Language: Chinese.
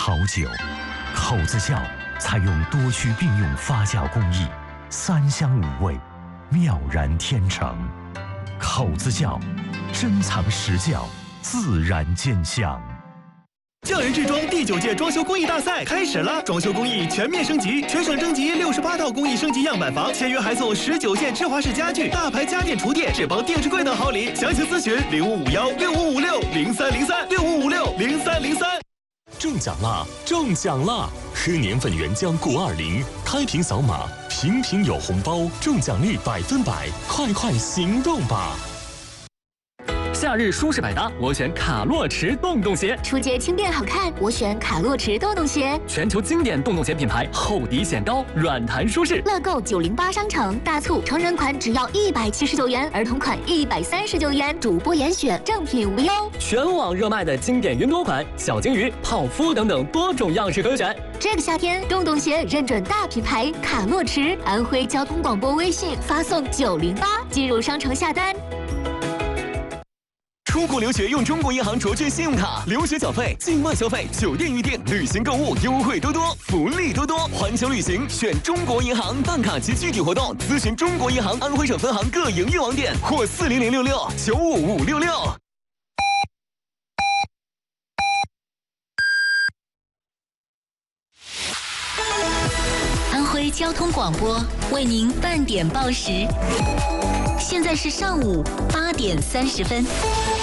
好酒。口子窖采用多区并用发酵工艺，3香5味，妙然天成。口子窖，珍藏实窖，自然见香。 匠人制装第9届装修工艺大赛开始了，装修工艺全面升级，全省征集68套工艺升级样板房，签约还送19件芝华士家具、大牌家电厨电、智邦电视柜等好礼。详情咨询05516556030365560303。 中奖啦！中奖啦！喝年份原浆920，开瓶扫码，瓶瓶有红包，中奖率100%，快快行动吧！ 夏日舒适百搭，我选卡洛驰洞洞鞋。 出街轻便好看，我选卡洛驰洞洞鞋。 全球经典洞洞鞋品牌，厚底显高，软弹舒适。 乐购908商城大促，成人款只要179元，儿童款139元，主播严选，正品无忧。 全网热卖的经典云朵款、小金鱼、泡芙等等多种样式可选。 这个夏天，洞洞鞋认准大品牌卡洛驰，安徽交通广播微信发送908，进入商城下单。 出国留学用中国银行卓越信用卡，留学缴费、境外消费、酒店预订、旅行购物优惠多多，福利多多。环球旅行选中国银行，办卡及具体活动咨询中国银行安徽省分行各营业网点或40066955566。 安徽交通广播为您半点报时，现在是上午8点30分。